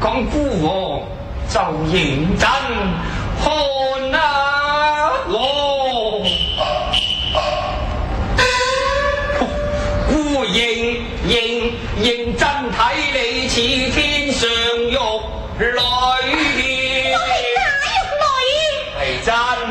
講孤王就認真看啊我，孤認真睇你似天上玉女。